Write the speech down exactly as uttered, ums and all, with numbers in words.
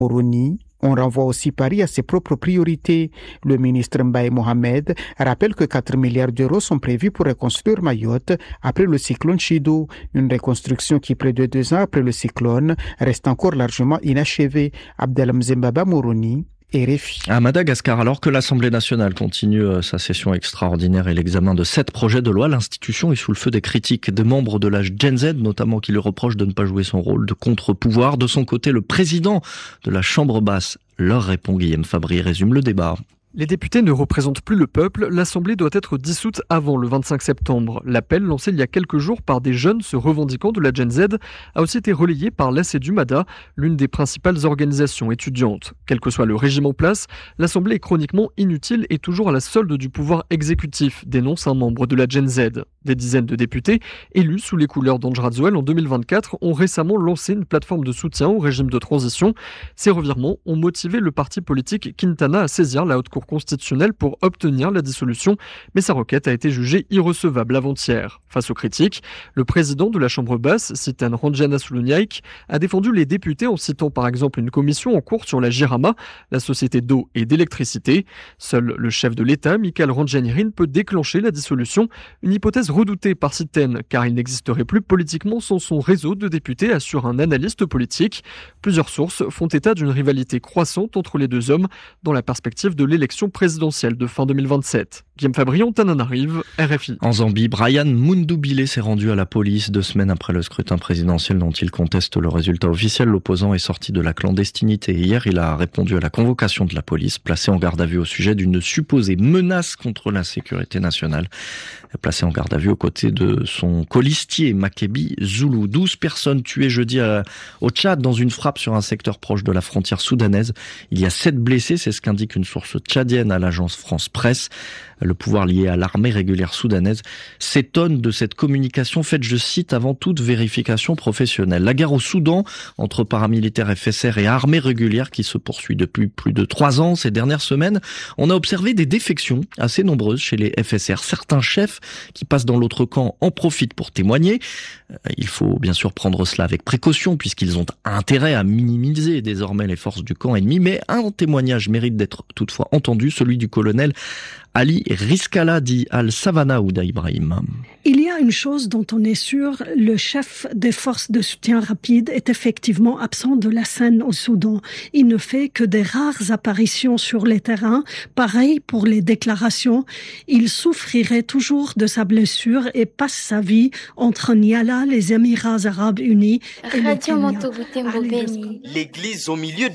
Moroni. On renvoie aussi Paris à ses propres priorités. Le ministre Mbaye Mohamed rappelle que quatre milliards d'euros sont prévus pour reconstruire Mayotte après le cyclone Chido. Une reconstruction qui, près de deux ans après le cyclone, reste encore largement inachevée. Abdelhamzem Baba Moroni. R F I. À Madagascar, alors que l'Assemblée nationale continue sa session extraordinaire et l'examen de sept projets de loi, l'institution est sous le feu des critiques des membres de la Gen Z, notamment qui lui reprochent de ne pas jouer son rôle de contre-pouvoir. De son côté, le président de la Chambre basse leur répond. Guillaume Fabry résume le débat. Les députés ne représentent plus le peuple, l'Assemblée doit être dissoute avant le vingt-cinq septembre. L'appel lancé il y a quelques jours par des jeunes se revendiquant de la Gen Z a aussi été relayé par l'A C E D U M A D A, l'une des principales organisations étudiantes. Quel que soit le régime en place, l'Assemblée est chroniquement inutile et toujours à la solde du pouvoir exécutif, dénonce un membre de la Gen Z. Des dizaines de députés, élus sous les couleurs d'Ange Radzuel en deux mille vingt-quatre, ont récemment lancé une plateforme de soutien au régime de transition. Ces revirements ont motivé le parti politique Quintana à saisir la Haute Cour constitutionnelle pour obtenir la dissolution, mais sa requête a été jugée irrecevable avant-hier. Face aux critiques, le président de la Chambre basse, Sitan Ranjana Suluniaïk, a défendu les députés en citant par exemple une commission en cours sur la Jirama, la société d'eau et d'électricité. Seul le chef de l'État, Michael Ranjanirin, peut déclencher la dissolution, une hypothèse redoutée par Sitan, car il n'existerait plus politiquement sans son réseau de députés, assure un analyste politique. Plusieurs sources font état d'une rivalité croissante entre les deux hommes dans la perspective de l'élection présidentielle de fin deux mille vingt-sept. Guillaume Fabry, Antananarive, R F I. En Zambie, Brian Mundubile s'est rendu à la police deux semaines après le scrutin présidentiel dont il conteste le résultat officiel. L'opposant est sorti de la clandestinité. Hier, il a répondu à la convocation de la police, placé en garde à vue au sujet d'une supposée menace contre la sécurité nationale. Placé en garde à vue aux côtés de son colistier Makebi Zulu. douze personnes tuées jeudi à, au Tchad dans une frappe sur un secteur proche de la frontière soudanaise. Il y a sept blessés, c'est ce qu'indique une source tchadienne à l'agence France Presse. Le pouvoir lié à l'armée régulière soudanaise s'étonne de cette communication faite, je cite, avant toute vérification professionnelle. La guerre au Soudan entre paramilitaires F S R et armée régulière qui se poursuit depuis plus de trois ans. Ces dernières semaines, on a observé des défections assez nombreuses chez les F S R. Certains chefs qui passent dans l'autre camp en profitent pour témoigner. Il faut bien sûr prendre cela avec précaution puisqu'ils ont intérêt à minimiser désormais les forces du camp ennemi. Mais un témoignage mérite d'être toutefois entendu, celui du colonel Ali Riskala dit Al-Savana Ouda Ibrahim. Il y a une chose dont on est sûr, le chef des forces de soutien rapide est effectivement absent de la scène au Soudan. Il ne fait que des rares apparitions sur les terrains. Pareil pour les déclarations. Il souffrirait toujours de sa blessure et passe sa vie entre Niala, les Émirats arabes unis et le Kenya. L'église au milieu